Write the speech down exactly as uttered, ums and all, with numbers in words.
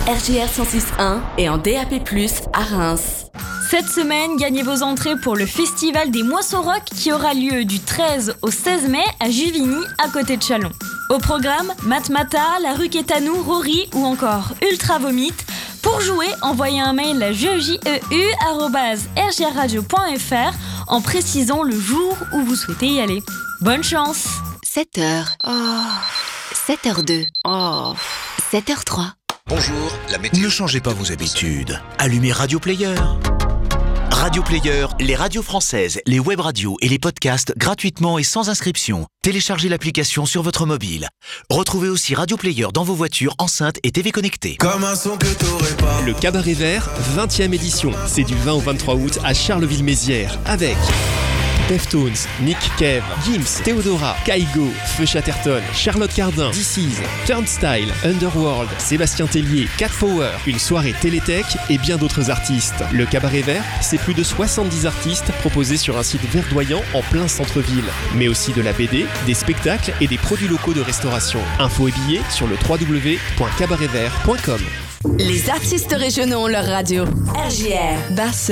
R J R cent six point un et en D A P plus, à Reims. Cette semaine, gagnez vos entrées pour le Festival des Moissons Rock qui aura lieu du treize au seize mai à Juvigny, à côté de Châlons. Au programme, Matmata, La Rue Quétanou, Rory ou encore Ultra Vomit. Pour jouer, envoyez un mail à jeu arobase r j r radio point f r en précisant le jour où vous souhaitez y aller. Bonne chance! sept heures. Oh. sept heures deux. Oh. sept heures trois. Bonjour, la météo. Ne changez pas vos habitudes. Allumez Radio Player. Radio Player, les radios françaises, les web radios et les podcasts gratuitement et sans inscription. Téléchargez l'application sur votre mobile. Retrouvez aussi Radio Player dans vos voitures, enceintes et T V connectées. Comme un son que t'aurais pas. Le Cabaret Vert, vingtième édition. C'est du vingt au vingt-trois août à Charleville-Mézières avec Deftones, Nick Cave, Gims, Theodora, Kaigo, Feu Chatterton, Charlotte Cardin, This Is, Turnstile, Underworld, Sébastien Tellier, Cat Power, une soirée Télétech et bien d'autres artistes. Le Cabaret Vert, c'est plus de soixante-dix artistes proposés sur un site verdoyant en plein centre-ville. Mais aussi de la B D, des spectacles et des produits locaux de restauration. Infos et billets sur le w w w point cabaret vert point com. Les artistes régionaux ont leur radio. R J R, Basse.